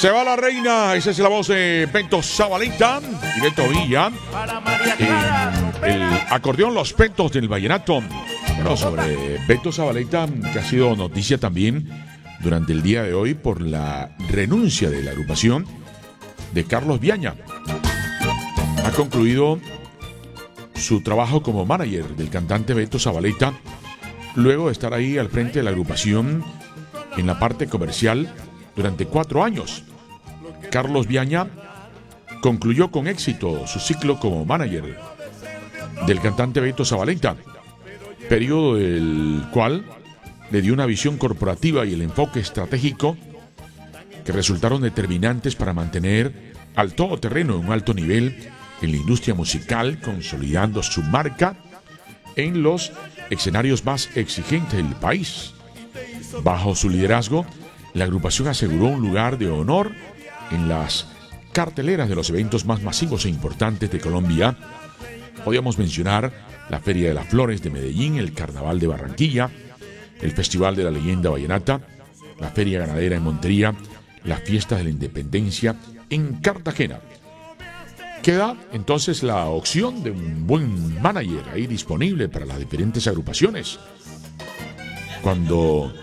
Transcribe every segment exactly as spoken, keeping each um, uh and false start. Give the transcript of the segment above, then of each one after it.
Se va la reina, esa es la voz de Beto Zabaleta y Beto Villa. Eh, el acordeón Los Pentos del Vallenato. Bueno, sobre Beto Zabaleta, que ha sido noticia también durante el día de hoy por la renuncia de la agrupación de Carlos Viaña. Ha concluido su trabajo como manager del cantante Beto Zabaleta, luego de estar ahí al frente de la agrupación en la parte comercial durante cuatro años. Carlos Viaña concluyó con éxito su ciclo como manager del cantante Beto Zabaleta, periodo del cual le dio una visión corporativa y el enfoque estratégico que resultaron determinantes para mantener al todoterreno en un alto nivel en la industria musical, consolidando su marca en los escenarios más exigentes del país. Bajo su liderazgo, la agrupación aseguró un lugar de honor en las carteleras de los eventos más masivos e importantes de Colombia. Podríamos mencionar la Feria de las Flores de Medellín, el Carnaval de Barranquilla, el Festival de la Leyenda Vallenata, la Feria Ganadera en Montería, las Fiestas de la Independencia en Cartagena. Queda entonces la opción de un buen manager ahí disponible para las diferentes agrupaciones. Cuando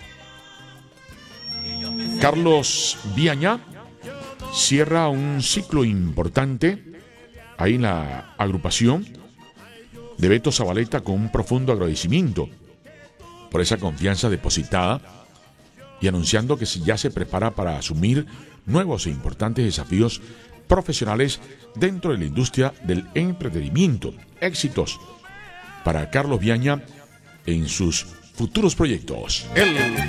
Carlos Viaña cierra un ciclo importante ahí en la agrupación de Beto Zabaleta con un profundo agradecimiento por esa confianza depositada y anunciando que ya se prepara para asumir nuevos e importantes desafíos profesionales dentro de la industria del entretenimiento. Éxitos para Carlos Viaña en sus futuros proyectos. El